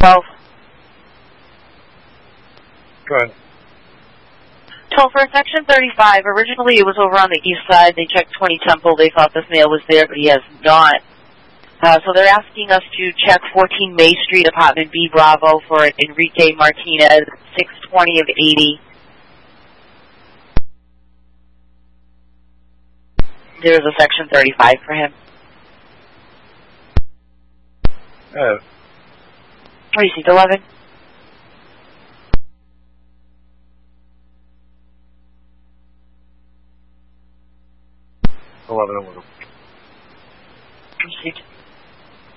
12. Go ahead. 12 for section 35. Originally it was over on the east side. They checked 20 Temple. They thought this male was there, but he has not. So they're asking us to check 14 May Street, apartment B, Bravo, for Enrique Martinez, 620 of 80. There's a section 35 for him. Precinct 11. Eleven. Precinct